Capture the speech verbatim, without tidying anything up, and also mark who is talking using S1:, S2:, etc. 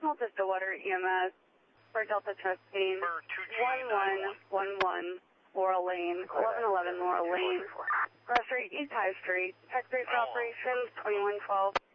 S1: call to Stillwater E M S for Delta testing. one one one one Laurel Lane, eleven eleven Laurel Lane. Cross Street, East High Street. Text rate for operations twenty-one twelve.